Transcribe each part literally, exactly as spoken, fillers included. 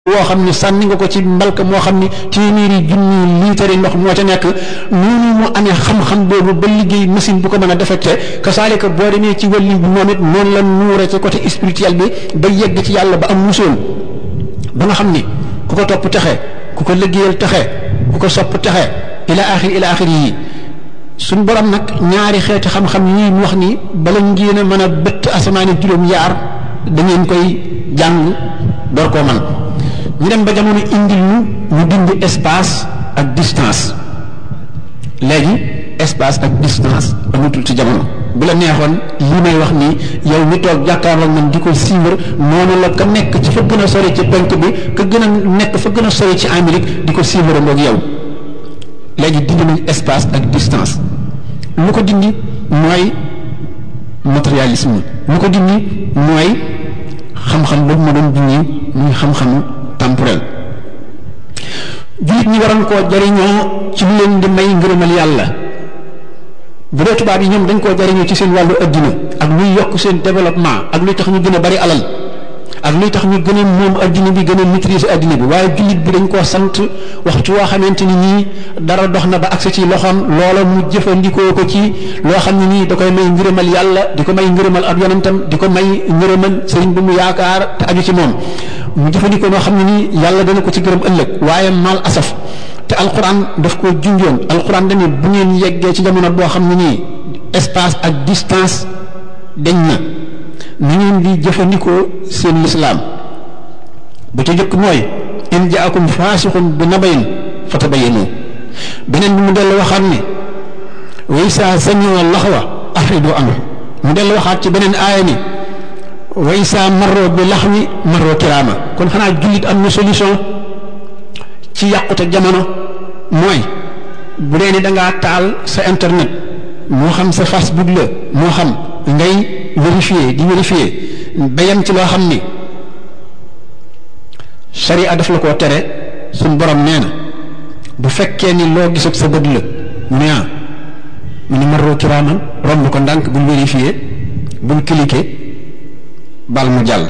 woo xam ne sànni nga ko ci mbalka moo xam ne téeméeri junni liitari ndox moo ca nekk noonu mu amee xam-xam boobu ba liggéey machine bu ko mën a defecte kasaalika boo demee ci wàlli bi moom it noonu la nuure ci côté spirituel bi ba yegg ci yàlla ba am musoon ba nga xam ni ku ko topp texe ku ko liggéeyal texe ku ko sopp texe ila axir ila axir yi suñ borom nag ñaari xeeti xam-xam yi mu wax ni bala ngeen a mën a bëtt asamaani juróom yaar da ngeen koy jàng door koo man ñu dem ba jamono indil ñu ñu dindi espace ak distance léegi espace ak distance amatul ci jamono bu la neexoon li may wax nii yow mi toog jàkkaarloo man di ko suivre noonu la ka nekk ci fa gën a sori ci penk bi ka gën a nekk fa gën a sori ci Amérique di ko suivre ngoog yow léegi dindi nañ espace ak distance lu ko dindi mooy matérialisme lu ko dindi mooy xam-xam boobu ma doon dindi muy xam-xamu temporel jullit ñi waroon koo jariñoo ci lu leen di may ngërëmal yàlla bu dee tubaab yi ñoom dañ koo jariñoo ci seen wàllu addina ak luy yokk seen développement ak luy tax ñu gën a bari alal ak luy tax ñu gën a moom addina bi gën a maîtriser addina bi waaye jullit bi dañ koo sant waxtu woo xamante ni nii dara dox na ba agsi ci loxoom loola mu jëfandikoo ko ci loo xam ne nii da koy may ngërëmal yàlla di ko may ngërëmal ab yonentam di ko may ngërëmal sëriñ bi mu yaakaar te aju ci moom mu jëfandikoo noo xam ne nii yàlla dana ko ci gërëm ëllëg waaye mal asaf te alquran daf ko junjoon alquran dañu bu ngeen yeggee ci jamono boo xam ne nii espace ak distance dañ na ni ngeen di jëfandikoo seen lislaam ba ca jëkk mooy in jaakum faasixun bi nabayin fatabayyanu beneen bi mu dellu waxaat ne wa isaa sami'u laxwa afridu anhu mu dellu waxaat ci beneen aaya ni wa isaa marro bi laxwi marro kiraama kon xanaa jullit am na solution ci yàqute jamono mooy bu dee ni dangaa taal sa internet moo xam sa Facebook la moo xam ngay vérifier di vérifier ba yem ci loo xam ni sharia daf la koo tere suñ borom nee na bu fekkee ni loo gis ak sa bët la mu ne ah mu ne marro kiraaman romb ko ndànk bul vérifier bul cliquer bal mu jàll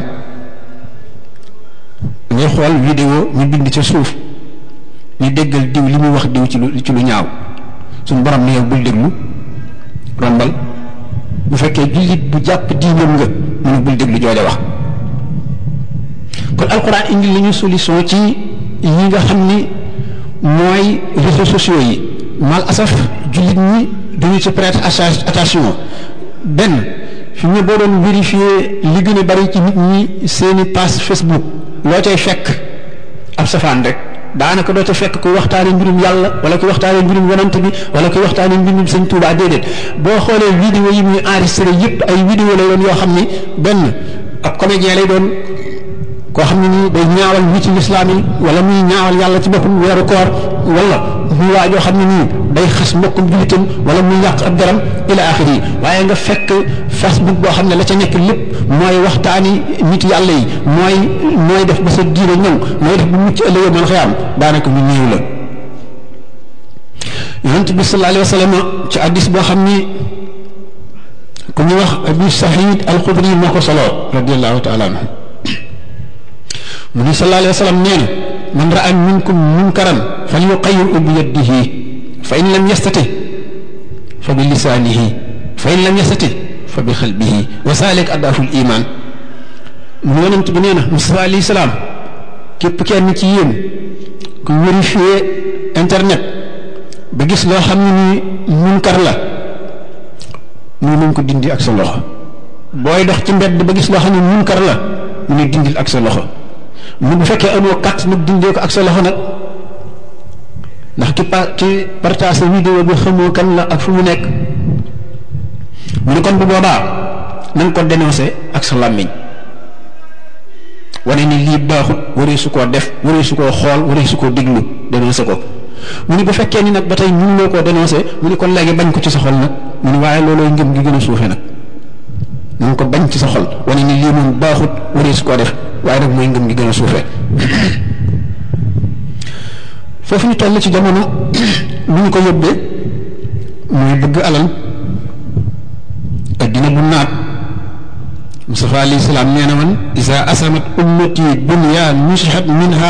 ngay xool vidéo ñu bind ca suuf ñu déggal diw li muy wax diw ci lu ci lu ñaaw suñ borom ne yow bul déglu rombal bu fekkee jullit bu jàpp diinam nga mu ne bul déglu jooja wax kon alxuraan indi la ñu solution ci yi nga xam ni mooy réseaux sociaux yi mal asaf jullit ñi duñu ci prêter attention benn fi mu ne boo doon vérifier li gën a bari ci nit ñi seeni page Facebook loo cay fekk ab safaan rek daanaka doo ca fekk kuy waxtaane mbirum yàlla wala kuy waxtaane mbirum yonante bi wala kuy waxtaane mbirum sëñ Tuubaa déedéet boo xoolee vidéo yi muy enregistré yépp ay vidéo lay doon yoo xam ni benn ab comédien lay doon koo xam ne nii day ñaawal wi ci lislaam yi wala muy ñaawal yàlla ci boppam weeru koor wala muy waa joo xam ne nii day xas mbokkum jullitam wala muy yàq ab deram ila axiri yi waaye nga fekk Facebook boo xam ne la ca nekk lépp mooy waxtaani nit yàlla yi mooy mooy def ba sa diine ñëw mooy def bu mucc ëllëgee man xëyaam daanaka mu néew la yonent bi sallallahu alayhi wa sallam ci addis boo xam ni ku ñu wax Abu Saïd al-Xudri moo ko solo radiyallahu taala anhu mu ni sallallahu alayhi wa sallam nee na man ra'a minkum munkaran falyughayyirhu bi yadihi fa in lam yastati fa bi lisaanihi fa in lam yastati fa bi qalbihi wa zaalika ad'aful iimaan mu yonent bi nee na Musaa alayhi salaam képp kenn ci yéen ku vérifier internet ba gis loo xam ne ni munkar la mu nañ ko dindi ak sa loxo booy dox ci mbedd ba gis loo xam ne munkar la mu ne dindil ak sa loxo mu bu fekkee amoo kat nag dindee ko ak sa loxo nag ndax ki pa ki partage vidéo bi xamoo kan la ak fu mu nekk mu ne kon bu boobaa na nga ko dénoncé ak sa làmmiñ wane ni lii baaxut waree su koo def waree su koo xool waree su koo déglu dénoncé ko mu ne bu fekkee ni nag ba tey mënuloo koo dénoncé mu ne kon léegi bañ ko ci sa xol nag mu ne waaye loolooy ngëm gi gën a suufe nag na nga ko bañ ci sa xol wane ni lii moom baaxut waree su koo def waaye nag mooy ngëm gi gën a suufe foofu ñu toll ci jamono lu ñu ko yóbbee mooy bëgg alal addina bu naat Mustafa alayhi salaam nee na woon isa asamat ummati dunya nusihat minha